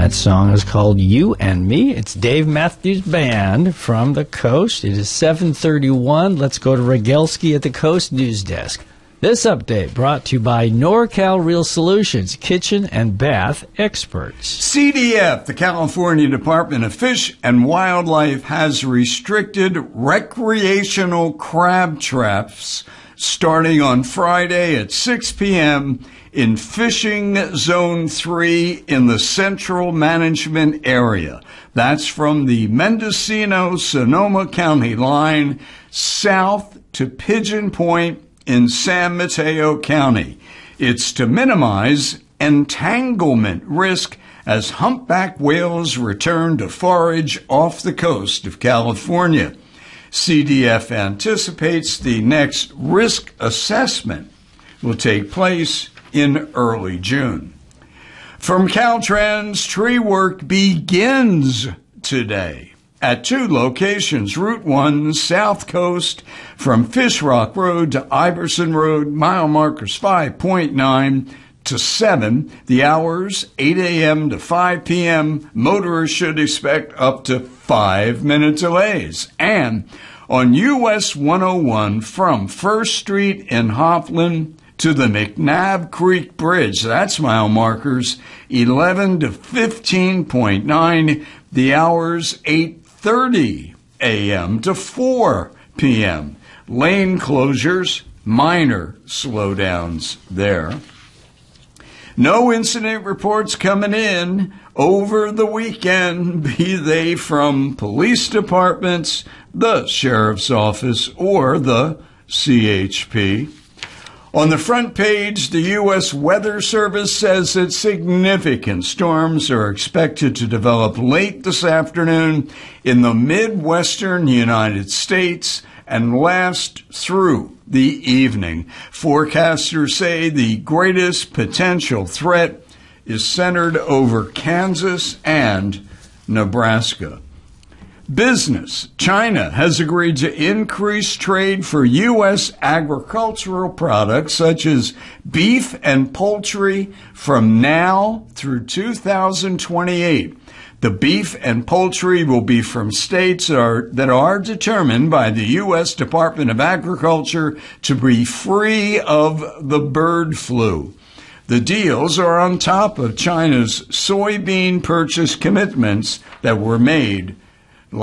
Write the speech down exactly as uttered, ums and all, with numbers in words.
That song is called You and Me. It's Dave Matthews Band from the Coast. It is seven thirty-one. Let's go to Rogelski at the Coast News Desk. This update brought to you by NorCal Real Solutions, kitchen and bath experts. C D F, the California Department of Fish and Wildlife, has restricted recreational crab traps starting on Friday at six p.m. in Fishing Zone three in the Central Management Area. That's from the Mendocino-Sonoma County line south to Pigeon Point in San Mateo County. It's to minimize entanglement risk as humpback whales return to forage off the coast of California. C D F anticipates the next risk assessment will take place in early June. From Caltrans, tree work begins today at two locations. Route one, South Coast, from Fish Rock Road to Iverson Road, mile markers five point nine to seven. The hours, eight a.m. to five p.m. Motorists should expect up to five-minute delays. And on U S one oh one, from First Street in Hopland to the McNabb Creek Bridge, that's mile markers eleven to fifteen point nine. The hours, eight thirty a.m. to four p.m. Lane closures, minor slowdowns there. No incident reports coming in over the weekend, be they from police departments, the sheriff's office, or the C H P. On the front page, the U S Weather Service says that significant storms are expected to develop late this afternoon in the Midwestern United States and last through the evening. Forecasters say the greatest potential threat is centered over Kansas and Nebraska. Business. China has agreed to increase trade for U S agricultural products such as beef and poultry from now through two thousand twenty-eight. The beef and poultry will be from states that are, that are determined by the U S Department of Agriculture to be free of the bird flu. The deals are on top of China's soybean purchase commitments that were made